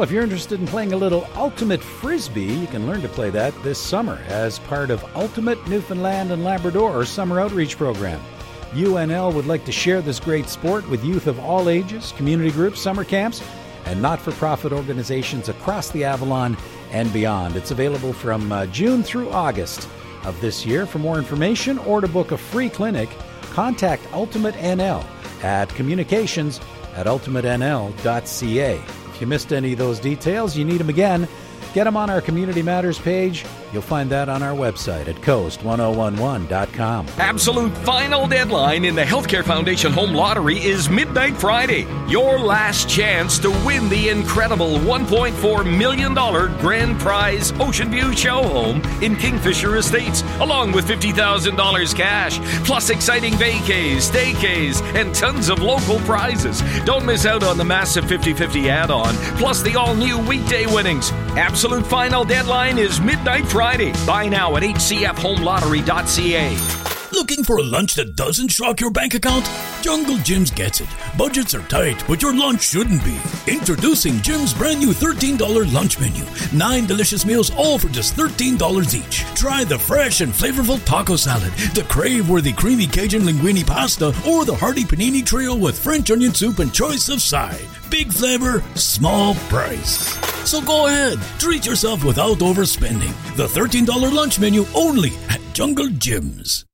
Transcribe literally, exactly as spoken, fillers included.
Well, if you're interested in playing a little Ultimate Frisbee, you can learn to play that this summer as part of Ultimate Newfoundland and Labrador Summer Outreach Program. U N L would like to share this great sport with youth of all ages, community groups, summer camps, and not-for-profit organizations across the Avalon and beyond. It's available from uh, June through August of this year. For more information or to book a free clinic, contact Ultimate N L at communications at ultimate n l dot c a. If you missed any of those details, you need them again, get them on our Community Matters page. You'll find that on our website at coast ten eleven dot com. Absolute final deadline in the Healthcare Foundation Home Lottery is midnight Friday. Your last chance to win the incredible one point four million dollars grand prize Ocean View show home in Kingfisher Estates, along with fifty thousand dollars cash, plus exciting vacays, staycays, and tons of local prizes. Don't miss out on the massive fifty-fifty add-on, plus the all-new weekday winnings. Absolute final deadline is midnight Friday. Buy now at h c f home lottery dot c a. Looking for a lunch that doesn't shock your bank account? Jungle Jim's gets it. Budgets are tight, but your lunch shouldn't be. Introducing Jim's brand new thirteen dollars lunch menu. Nine delicious meals, all for just thirteen dollars each. Try the fresh and flavorful taco salad, the crave-worthy creamy Cajun linguine pasta, or the hearty panini trio with French onion soup and choice of side. Big flavor, small price. So go ahead, treat yourself without overspending. The thirteen dollars lunch menu only at Jungle Jim's.